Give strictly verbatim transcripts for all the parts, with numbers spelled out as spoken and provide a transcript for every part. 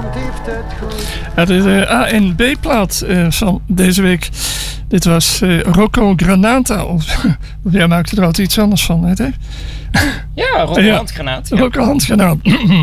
Ja, de A en B-plaat uh, van deze week. Dit was uh, Rocco Granata. Of, of jij maakte er altijd iets anders van, hè Dave? Ja, Rocco ja. Handgranaat. Ja. Rocco Handgranaat.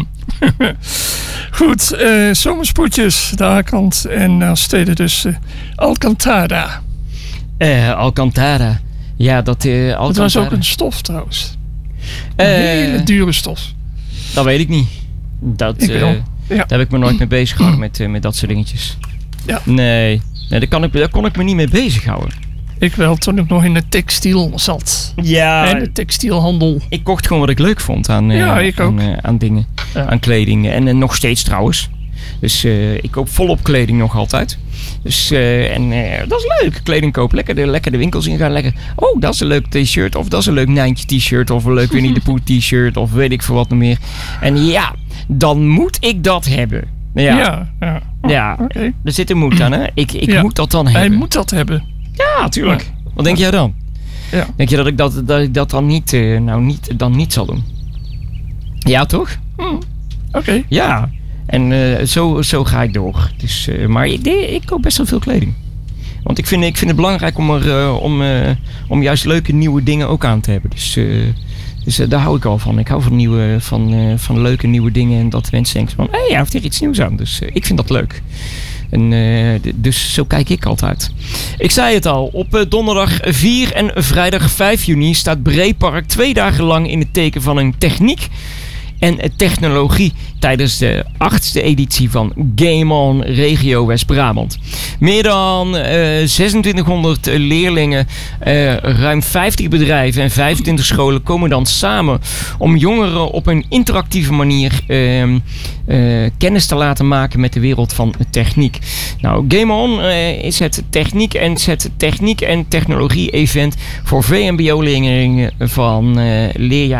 Goed, uh, zomerspoetjes, de A-kant. En als tweede dus uh, Alcantara. Uh, Alcantara. Ja, dat uh, Alcantara. Het was ook een stof trouwens. Een uh, hele dure stof. Dat weet ik niet. Dat, ik uh, ja. Daar heb ik me nooit mee bezig gehouden met, uh, met dat soort dingetjes. Ja. Nee, nee daar, kan ik, daar kon ik me niet mee bezighouden. Ik wel, toen ik nog in de textiel zat. Ja. En de textielhandel. Ik kocht gewoon wat ik leuk vond aan, uh, ja, ik aan, ook. Uh, aan dingen. Ja. Aan kleding. En uh, nog steeds trouwens. Dus uh, ik koop volop kleding nog altijd. Dus, uh, en uh, dat is leuk. Kleding kopen. Lekker de, lekker de winkels in gaan. Lekker. Oh, dat is een leuk t-shirt. Of dat is een leuk Nijntje t-shirt. Of een leuk Winnie de Pooh t-shirt. Of weet ik veel wat nog meer. En ja, dan moet ik dat hebben. Ja. Ja. Ja. Oh, ja. Okay. Er zit een moed aan, hè. Ik, ik ja. moet dat dan hebben. Hij moet dat hebben. Ja, tuurlijk. Ja. Wat denk jij dan? Ja. Denk je dat ik dat, dat, ik dat dan, niet, uh, nou niet, dan niet zal doen? Ja, toch? Hmm. Oké. Okay. Ja. En uh, zo, zo ga ik door. Dus, uh, maar ik, ik koop best wel veel kleding. Want ik vind, ik vind het belangrijk om, er, uh, om, uh, om juist leuke nieuwe dingen ook aan te hebben. Dus, uh, dus uh, daar hou ik al van. Ik hou van, nieuwe, van, uh, van leuke nieuwe dingen. En dat mensen denken van, hé, hey, hij heeft hier iets nieuws aan. Dus uh, ik vind dat leuk. En, uh, d- dus zo kijk ik altijd. Ik zei het al, op uh, donderdag vier en vrijdag vijf juni staat Breepark twee dagen lang in het teken van een techniek en technologie tijdens de achtste editie van Game On Regio West-Brabant. Meer dan uh, zesentwintighonderd leerlingen, uh, ruim vijftig bedrijven en vijfentwintig scholen komen dan samen om jongeren op een interactieve manier uh, uh, kennis te laten maken met de wereld van techniek. Nou, Game On uh, is het techniek en, het techniek en technologie event voor V M B O-leerlingen van uh, leerjaar